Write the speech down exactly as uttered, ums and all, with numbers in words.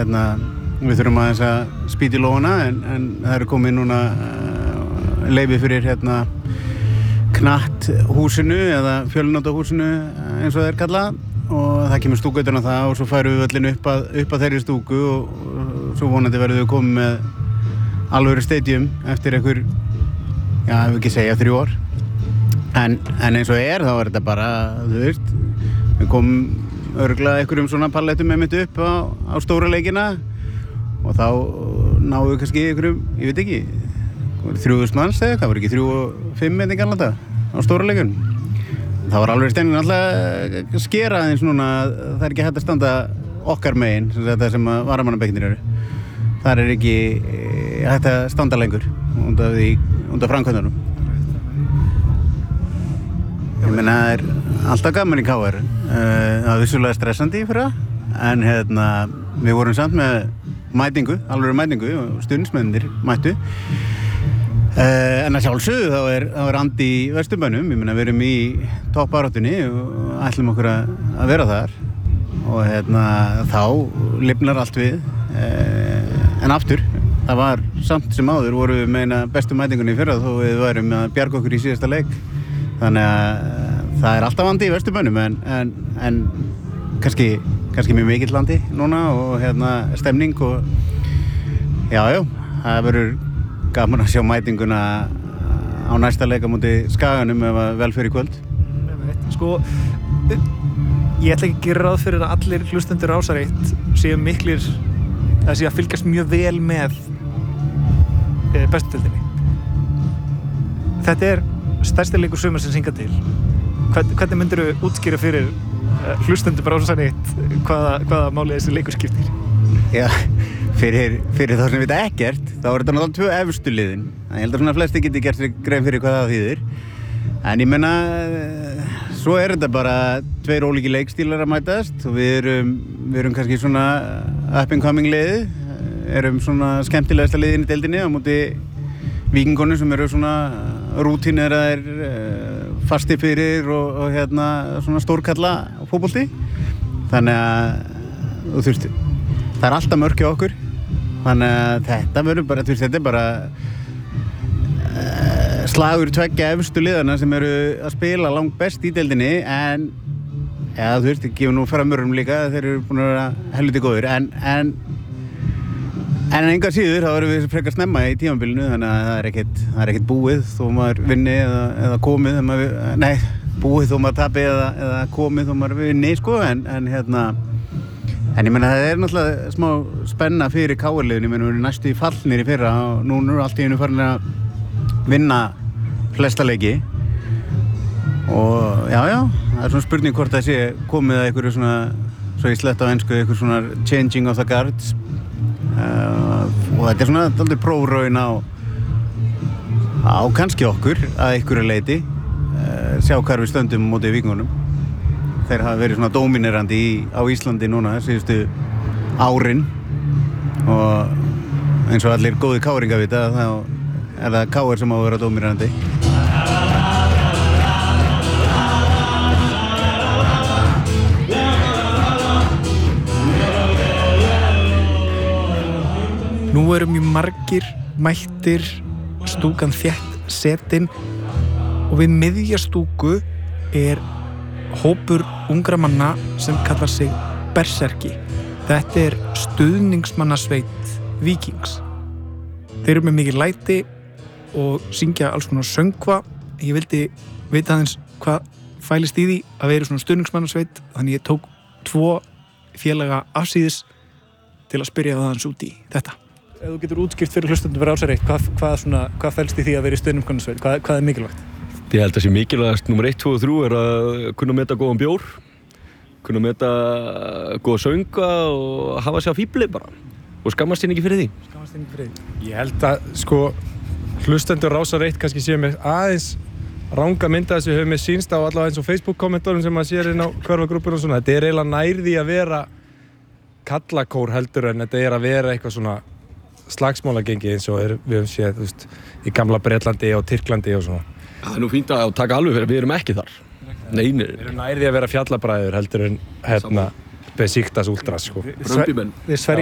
hérna, við þurfum aðeins að spýta í lófana en, en það eru komið núna uh, leyfi fyrir hérna knatthúsinu eða fjölnotahúsinu eins og það er kallað og það kemur stúku utan á það og svo færum við völlin upp að, upp að þeirri stúku og, og svo vonandi verðum við komið með alvöru stadium eftir einhver, já, ef við ekki segja þrjú ár en, en eins og er þá er þetta bara, þú veist við komum örugglega einhverjum svona pallettum með mitt upp á, á stóra leikina og þá náum við kannski einhverjum, ég veit ekki þrjú þúsund manns eða hvað, var ekki þrjú og fimm eða ekki alltaf á stóra leikun það var alveg stendin alltaf skera aðeins núna, það er ekki hægt að standa okkar megin, þetta sem að varamannabekkirnir eru þar er ekki hægt að standa lengur undan því, undan framkvæmdunum ég meina það er alltaf gaman í K R það var vissulega stressandi fyrir það en hérna, við vorum samt með mætingu, alveg mætingu og stuðningsmennir mættu Uh, en að sjálfsögðu þá er, þá er andi í Vesturbænum, ég meina við erum í toppbaráttunni og ætlum okkur að, að vera þar og hérna þá lifnar allt við uh, en aftur, það var samt sem áður voru við með eina bestu mætingunni í fyrra þó við værum að bjarga okkur í síðasta leik þannig að það er alltaf andi í Vesturbænum en, en, en kannski, kannski mjög mikill andi núna og hérna stemning og já, já, það verður gaman að sjá mætinguna á næsta leik á móti Skaganum ef að vel fyrir kvöld. Sko, ég ætla ekki að gera ráð fyrir að allir hlustendur Rásar eitt séu miklir, eða séu að fylgjast mjög vel með e, bestu deildinni. Þetta er stærsti leikur sumarsins hingað til. Hvern, hvernig myndirðu útskýra fyrir e, hlustendur Rásar eitt hvaða, hvaða máli þessi leikur skiptir? Já. Fyrir, fyrir þá sem við þetta ekkert, þá er þetta náttúrulega tvö efstu liðin. Ég held að svona flesti geti gert sér grein fyrir hvað það þýðir. En ég meina, svo er þetta bara tveir ólíki leikstílar að mætast og við erum, við erum kannski svona up and coming liðið, erum svona skemmtilegasta liðin í deildinni á móti Víkingunum sem eru svona rútíneraðir, fasti fyrir og, og hérna svona stórkalla fótbolti. Þannig að, þú veist, það er alltaf mörk hjá okkur. Þannig að þetta verður bara, þú veist, þetta er bara uh, slagur tveggja efstu liðana sem eru að spila langt best í deildinni en, ja, þú veist, ég gefur nú framörum líka, þeir eru búin að vera helviti góðir en, en, en enga síður, þá erum við frekar snemma í tímabilinu þannig að það er ekkert, það er ekkert búið þó maður vinni eða, eða komið, maður, nei, búið þó maður tapi eða, eða komið þó maður vinni, sko, en, en hérna, En ég meina það er náttúrulega smá spenna fyrir K R-liðinu, ég meina við erum næstu í fallnir í fyrra og nú er allt í einu farin að vinna flesta leiki og já, já, það er svona spurning hvort það sé komið að einhverju svona, svo ég slett á ensku, einhverju svona changing of the guards uh, og þetta er svona dálítið prófraun á, á kannski okkur að einhverju leiti, uh, sjá hvar við stöndum mótið Víkingunum. Þeir hafa verið svona dóminerandi í, á Íslandi núna síðustu árin og eins og allir góði káringa vita þá er það K R sem á að vera dóminerandi. Nú eru mjög margir mættir, stúkan þétt setin og við miðja stúku er hópur ungra manna sem kallar sig Berserki. Þetta er stuðningsmannasveit Víkings. Þeir eru með mikið læti og syngja alls konar söngva. Ég vildi vita aðeins hvað fælist í því að vera svona stuðningsmannasveit, þannig ég tók tvo félaga afsíðis til að spyrja það aðeins út í þetta. Ef þú getur útskýrt fyrir hlustendum fyrir Rásar eitt, hvað, hvað, svona, hvað fælst í því að vera í stuðningsmannasveit? Hvað, hvað er mikilvægt? Ég held að sé mikilvægast númer eitt, tvö og þrjú er að kunna meta góðan bjór, kunna meta góða sönga og hafa sig á fíbli bara og skammast þín ekki fyrir því. Skammast þín ekki fyrir því. Ég held að sko hlustendur Rásar eitt kannski séu með aðeins ranga mynda þessu höfum við sýnst á allavega eins og Facebook-kommentorum sem maður sér inn á hverfagrúppur og svona. Þetta er eiginlega nærði að vera kallakór heldur en þetta er að vera eitthvað svona slagsmálagengi eins og er, við höfum séð, þú veist, í gamla Bretlandi og Tyrklandi og svona. Það er nú fínt að taka alveg fyrir, við erum ekki þar. Nei, nei. Við erum nærði að vera fjallabræður heldur en hérna Besiktas Ultras, sko. Brömbimenn. Við Sverrir